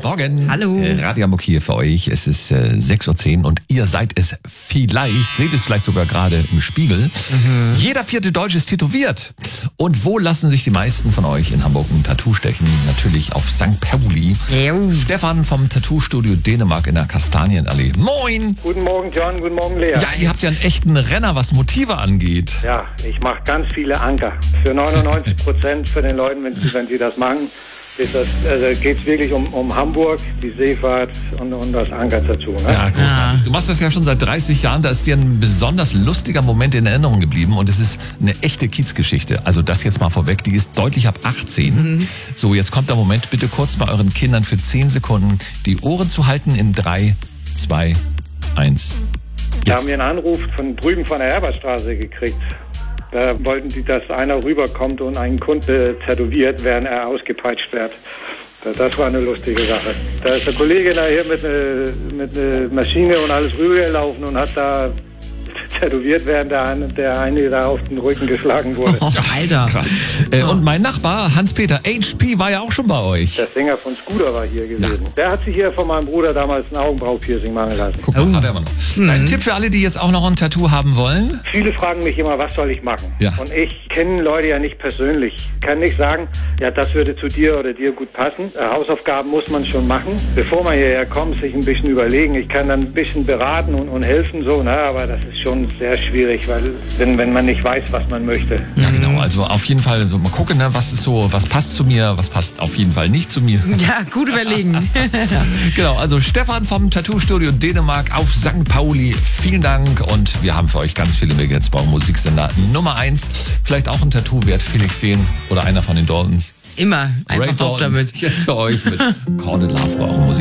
Morgen. Hallo. Radio Hamburg hier für euch. Es ist 6.10 Uhr und ihr seid es vielleicht, seht es vielleicht sogar gerade im Spiegel. Jeder 4. Deutsche ist tätowiert. Und wo lassen sich die meisten von euch in Hamburg ein Tattoo stechen? Natürlich auf St. Pauli. Stefan vom Tattoo-Studio Dänemark in der Kastanienallee. Moin! Guten Morgen, John. Guten Morgen, Lea. Ja, ihr habt ja einen echten Renner, was Motive angeht. Ja, ich mache ganz viele Anker. Für 99% von den Leuten, wenn sie das machen, geht es wirklich um Hamburg, die Seefahrt und das Anker dazu. Ne? Ja, großartig. Du machst das ja schon seit 30 Jahren. Da ist dir ein besonders lustiger Moment in Erinnerung geblieben. Und es ist eine echte Kiezgeschichte. Also das jetzt mal vorweg. Die ist deutlich ab 18. So, jetzt kommt der Moment. Bitte kurz bei euren Kindern für 10 Sekunden die Ohren zu halten in 3, 2, 1. Da haben wir einen Anruf von drüben von der Herbertstraße gekriegt. Da wollten die, dass einer rüberkommt und einen Kunde tätowiert, während er ausgepeitscht wird. Das war eine lustige Sache. Da ist der Kollege nachher mit einer Maschine und alles rübergelaufen und hat da tätowiert, während der eine da auf den Rücken geschlagen wurde. Alter. Krass. Und mein Nachbar, Hans-Peter HP, war ja auch schon bei euch. Der Sänger von Scooter war hier gewesen. Ja. Der hat sich hier von meinem Bruder damals ein Augenbraupiercing machen lassen. Guck mal, hat er immer noch. Ein Tipp für alle, die jetzt auch noch ein Tattoo haben wollen? Viele fragen mich immer, was soll ich machen? Ja. Und ich kenne Leute ja nicht persönlich. Ich kann nicht sagen, ja, das würde zu dir oder dir gut passen. Hausaufgaben muss man schon machen. Bevor man hierher kommt, sich ein bisschen überlegen. Ich kann dann ein bisschen beraten und helfen, so, ne? Aber das ist schon sehr schwierig, weil wenn man nicht weiß, was man möchte. Ja, genau. Also auf jeden Fall mal gucken, ne, was passt zu mir, was passt auf jeden Fall nicht zu mir. Ja, gut überlegen. Genau, also Stefan vom Tattoo-Studio Dänemark auf St. Pauli. Vielen Dank und wir haben für euch ganz viele Megelsbau Musiksender Nummer 1. Vielleicht auch ein Tattoo wert Felix sehen oder einer von den Daltons. Immer. Einfach Ray auf Dalton. damit. Jetzt für euch mit Corded Love war auch Musik.